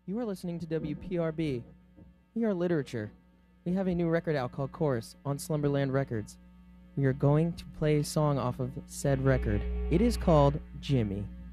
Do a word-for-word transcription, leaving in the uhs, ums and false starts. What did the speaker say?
You are listening to W P R B. We are literature. We have a new record out called Chorus on Slumberland Records. We are going to play a song off of said record. It is called Jimmy.